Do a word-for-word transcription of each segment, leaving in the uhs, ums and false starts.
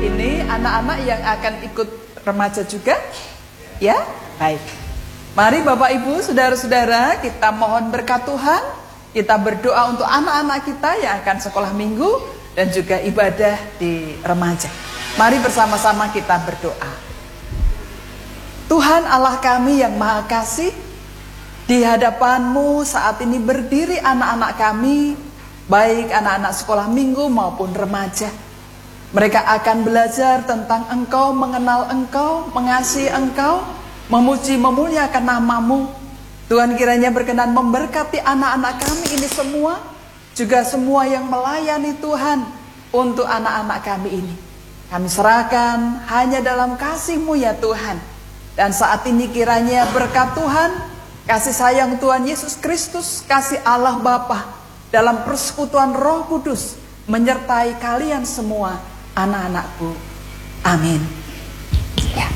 Ini anak-anak yang akan ikut remaja juga? Ya, baik. Mari Bapak Ibu, saudara-saudara, kita mohon berkat Tuhan. Kita berdoa untuk anak-anak kita yang akan sekolah minggu dan juga ibadah di remaja. Mari bersama-sama kita berdoa. Tuhan Allah kami yang Maha Kasih, di hadapan-Mu saat ini berdiri anak-anak kami, baik anak-anak sekolah minggu maupun remaja. Mereka akan belajar tentang Engkau, mengenal Engkau, mengasihi Engkau, memuji memuliakan nama-Mu. Tuhan kiranya berkenan memberkati anak-anak kami ini semua, juga semua yang melayani Tuhan untuk anak-anak kami ini. Kami serahkan hanya dalam kasih-Mu ya Tuhan. Dan saat ini kiranya berkat Tuhan, kasih sayang Tuhan Yesus Kristus, kasih Allah Bapa dalam persekutuan Roh Kudus menyertai kalian semua anak-anakku. Amin. Ya.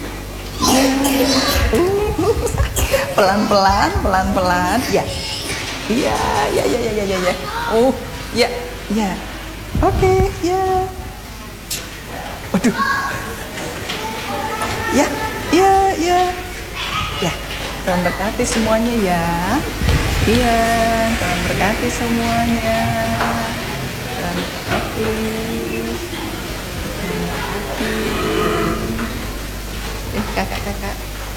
Pelan-pelan, pelan-pelan. Ya. Iya, ya, ya, ya, ya, ya. Oh, ya, ya. Oke, ya. Waduh. Ya, ya, ya. Ya. Tuhan berkati semuanya ya. Iya, Tuhan berkati semuanya. Tuhan berkati. Tuhan berkati. Eh, kakak-kakak.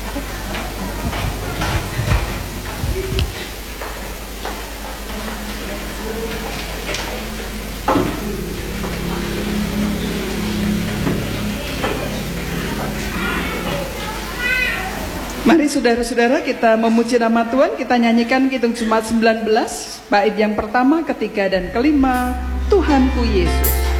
Mari saudara-saudara kita memuji nama Tuhan. Kita nyanyikan Kidung Jemaat sembilan belas, bait yang pertama, ketiga, dan kelima. Tuhanku Yesus.